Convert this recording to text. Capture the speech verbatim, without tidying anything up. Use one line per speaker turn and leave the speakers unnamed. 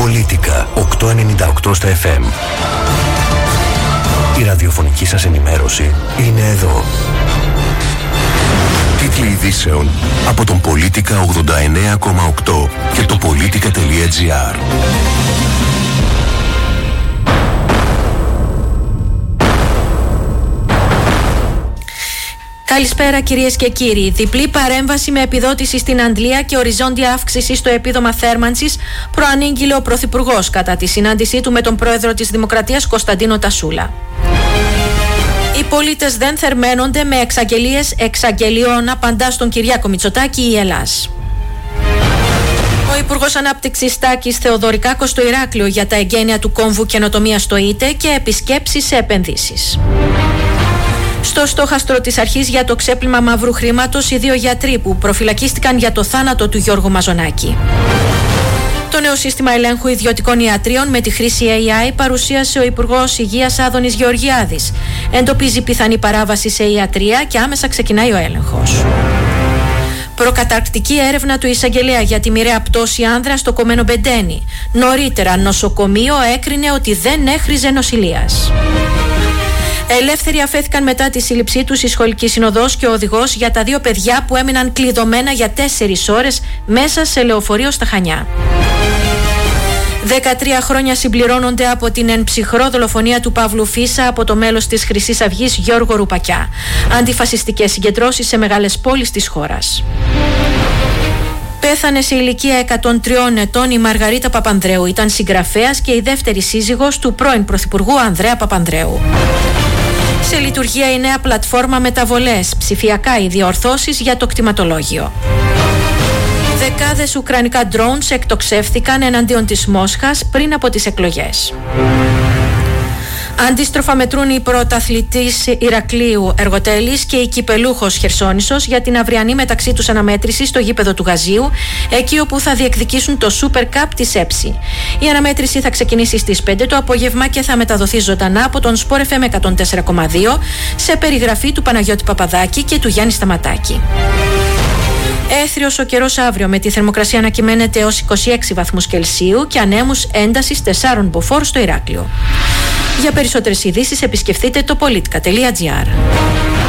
Πολίτικα οκτακόσια ενενήντα οκτώ στα εφ εμ. Η ραδιοφωνική σας ενημέρωση είναι εδώ. Τίτλοι ειδήσεων από τον Πολίτικα ογδόντα εννέα κόμμα οκτώ και το πολίτικα τελεία τζι άρ.
Καλησπέρα κυρίες και κύριοι. Διπλή παρέμβαση με επιδότηση στην Αντλία και οριζόντια αύξηση στο επίδομα θέρμανσης προανήγγειλε ο Πρωθυπουργός κατά τη συνάντησή του με τον Πρόεδρο της Δημοκρατίας Κωνσταντίνο Τασούλα. Οι πολίτες δεν θερμαίνονται με εξαγγελίες εξαγγελιών, απαντά στον Κυριάκο Μητσοτάκη η Ελλάς. Ο Υπουργός Ανάπτυξης Τάκης Θεοδωρικάκος στο Ηράκλειο για τα εγγένεια του κόμβου καινοτομίας στο ΙΤΕ και επισκέψεις σε επενδύσεις. Στο στόχαστρο της αρχής για το ξέπλυμα μαύρου χρήματος, οι δύο γιατροί που προφυλακίστηκαν για το θάνατο του Γιώργου Μαζονάκη. Το νέο σύστημα ελέγχου ιδιωτικών ιατρίων με τη χρήση έι άι παρουσίασε ο Υπουργός Υγείας Άδωνης Γεωργιάδης. Εντοπίζει πιθανή παράβαση σε ιατρία και άμεσα ξεκινάει ο έλεγχος. Προκαταρκτική έρευνα του εισαγγελέα για τη μοιραία πτώση άνδρα στο κομμένο Μπεντένι. Νωρίτερα, νοσοκομείο έκρινε ότι δεν έχριζε νοσηλείας. Ελεύθεροι αφέθηκαν μετά τη σύλληψή τους η σχολική συνοδός και ο οδηγός για τα δύο παιδιά που έμειναν κλειδωμένα για τέσσερις ώρες μέσα σε λεωφορείο στα Χανιά. δεκατρία χρόνια συμπληρώνονται από την εν ψυχρό δολοφονία του Παύλου Φίσα από το μέλος της Χρυσής Αυγής Γιώργο Ρουπακιά. Αντιφασιστικές συγκεντρώσεις σε μεγάλες πόλεις της χώρας. Πέθανε σε ηλικία εκατόν τριών ετών η Μαργαρίτα Παπανδρέου. Ήταν συγγραφέας και η δεύτερη σύζυγος του πρώην Πρωθυπουργού Ανδρέα Παπανδρέου. Σε λειτουργία η νέα πλατφόρμα Μεταβολές, ψηφιακά οι διορθώσεις για το κτηματολόγιο. Δεκάδες ουκρανικά drones εκτοξεύθηκαν εναντίον της Μόσχας πριν από τις εκλογές. Αντίστροφα μετρούν οι πρωταθλητής Ηρακλείου Εργοτέλης και η κυπελούχος Χερσόνησος για την αυριανή μεταξύ τους αναμέτρηση στο γήπεδο του Γαζίου, εκεί όπου θα διεκδικήσουν το Super Cup της ΕΨΗ. Η αναμέτρηση θα ξεκινήσει στις πέντε το απόγευμα και θα μεταδοθεί ζωντανά από τον Sport εφ εμ εκατόν τέσσερα κόμμα δύο σε περιγραφή του Παναγιώτη Παπαδάκη και του Γιάννη Σταματάκη. Έθριος ο καιρός αύριο με τη θερμοκρασία να κυμαίνεται έως είκοσι έξι βαθμούς Κελσίου και ανέμους έντασης τεσσάρων μποφόρ στο Ηράκλειο. Για περισσότερες ειδήσεις επισκεφτείτε το πολίτικα τελεία τζι άρ.